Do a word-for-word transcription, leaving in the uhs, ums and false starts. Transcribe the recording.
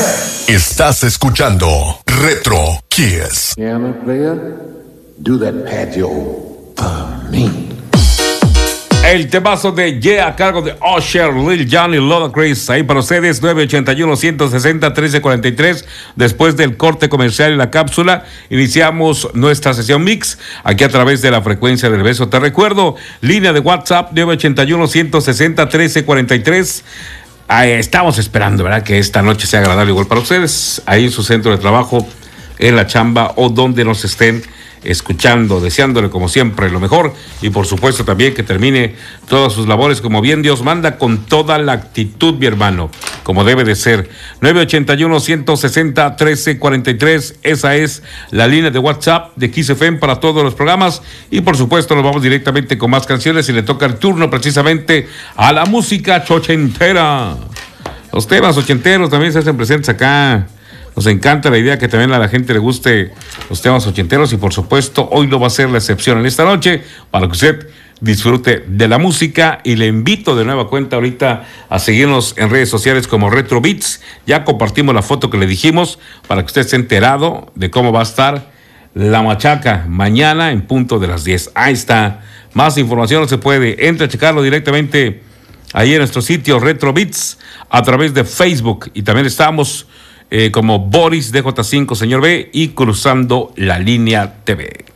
Estás escuchando Retro Kiss. Piano player, do that patio for me. El temazo de Yeah a cargo de Usher, Lil Jon y Ludacris. Ahí para ustedes, nueve ochenta y uno, ciento sesenta, trece cuarenta y tres. Después del corte comercial y la cápsula, iniciamos nuestra sesión mix aquí a través de la frecuencia del beso. Te recuerdo, línea de WhatsApp nueve ochenta y uno, ciento sesenta, trece cuarenta y tres. Ahí estamos esperando, ¿verdad? Que esta noche sea agradable igual para ustedes. Ahí en su centro de trabajo, en la chamba o donde nos estén escuchando, deseándole como siempre lo mejor y por supuesto también que termine todas sus labores como bien Dios manda, con toda la actitud, mi hermano, como debe de ser. Nueve ochenta y uno, ciento sesenta, trece cuarenta y tres, esa es la línea de WhatsApp de Kiss F M para todos los programas y por supuesto nos vamos directamente con más canciones y le toca el turno precisamente a la música ochentera. Los temas ochenteros también se hacen presentes acá. Nos encanta la idea que también a la gente le guste los temas ochenteros y por supuesto hoy no va a ser la excepción en esta noche para que usted disfrute de la música y le invito de nueva cuenta ahorita a seguirnos en redes sociales como Retro Beats. Ya compartimos la foto que le dijimos para que usted esté enterado de cómo va a estar la machaca mañana en punto de las diez. Ahí está. Más información no se puede. Entra a checarlo directamente ahí en nuestro sitio Retro Beats a través de Facebook y también estamos Eh, como Boris D J cinco, señor B, y Cruzando la Línea T V.